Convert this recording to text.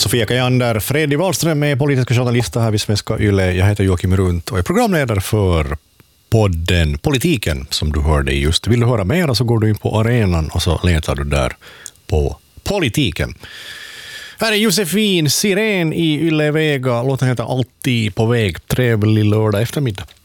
Sofia Kajander, Fredrik Wahlström är politiska journalister här vid Svenska Yle. Jag heter Joakim Runt och är programledare för podden Politiken som du hörde just. Vill du höra mer så går du in på arenan och så letar du där på Politiken. Här är Josefin Siren i Yle Vega. Låten heter Alltid på väg. Trevlig lördag eftermiddag.